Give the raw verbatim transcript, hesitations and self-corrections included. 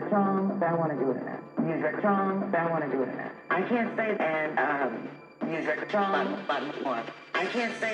music song, then I want to do it in that. Music song, then I want to do it in that. I can't say and um music song, but more. I can't say